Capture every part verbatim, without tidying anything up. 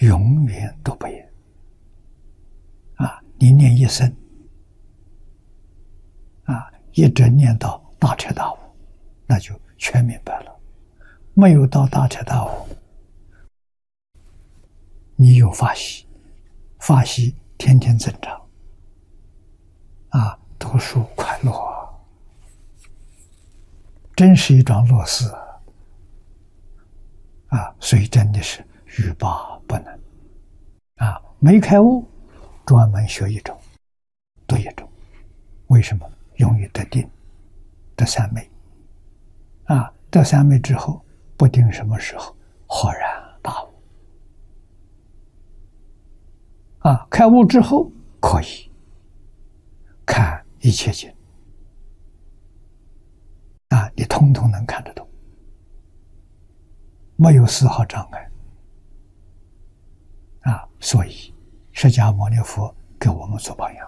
永远都不厌。啊，你念一生，啊，一直念到大彻大悟，那就全明白了。没有到大彻大悟，你有法喜，法喜天天增长，啊，读书快乐啊，真是一桩乐事啊！啊，所以真的是欲罢不能啊！没开悟，专门学一种，读一种，为什么？容易得定，得三昧啊！得三昧之后，不定什么时候豁然大悟啊！开悟之后可以看一切经啊，你通通能看得懂，没有丝毫障碍啊！所以释迦牟尼佛给我们做榜样。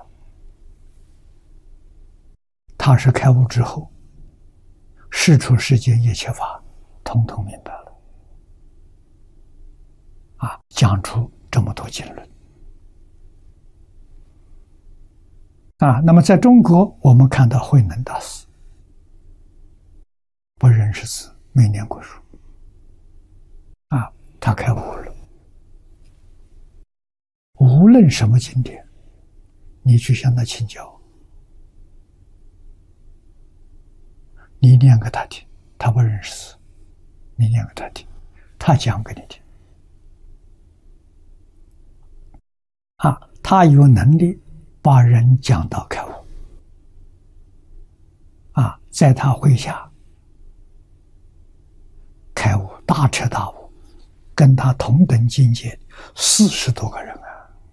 他是开悟之后，世出世间一切法，统统明白了，啊，讲出这么多经论，啊，那么在中国，我们看到慧能大师，不认识字，没念过书，啊，他开悟了。无论什么经典，你去向他请教。你念给他听，他不认识字，你念给他听，他讲给你听。啊，他有能力把人讲到开悟。啊，在他麾下开悟，大彻大悟，跟他同等境界四十多个人啊，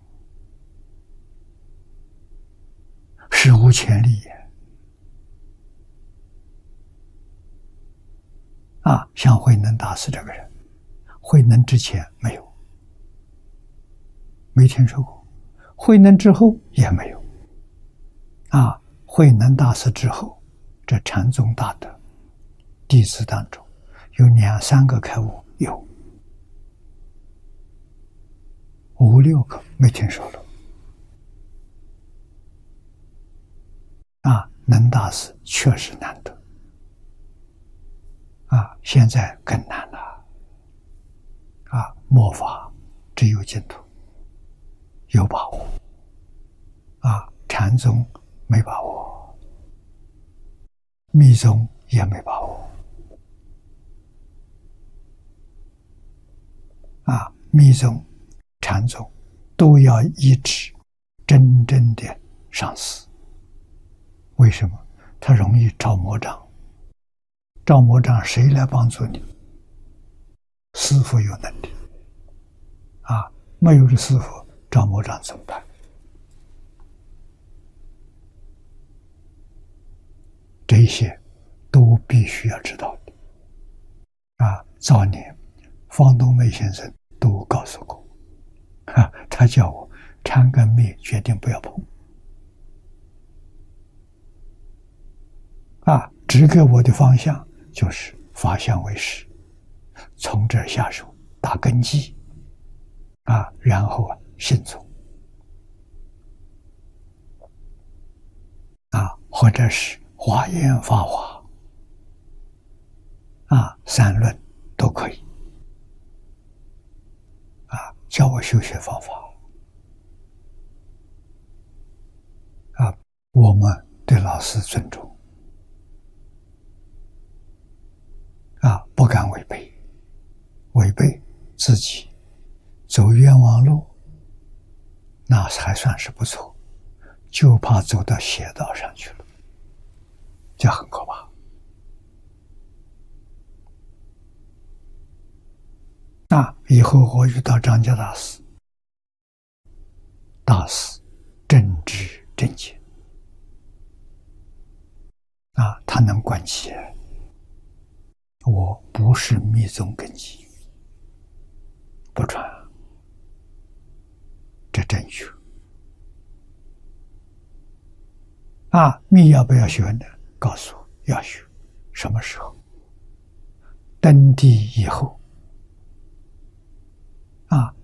史无前例也。啊，像慧能大师这个人，慧能之前没有，没听说过；慧能之后也没有。啊，慧能大师之后，这禅宗大德弟子当中，有两三个开悟，有五六个没听说了。啊，能大师确实难得。啊，现在更难了。啊，末法只有净土，有把握。啊，禅宗没把握，密宗也没把握。啊，密宗、禅宗都要依止真正的上师。为什么？他容易招魔障。招魔障谁来帮助你？师父有能力啊，没有了师父，招魔障怎么办？这些都必须要知道的啊。早年方东梅先生都告诉过啊，他叫我禅跟密决定不要碰啊，指给我的方向就是法相为师，从这儿下手打根基啊，然后啊信从啊，或者是华严法华啊，三论都可以啊，教我修学方法啊，我们对老师尊重。啊，不敢违背，违背自己走冤枉路，那还算是不错，就怕走到邪道上去了，这很可怕。那以后我遇到张家大师，大师正知正见啊，他能观起来。我不是密宗根基，不传，这正确啊！密要不要学呢？告诉我要学，什么时候？登地以后啊，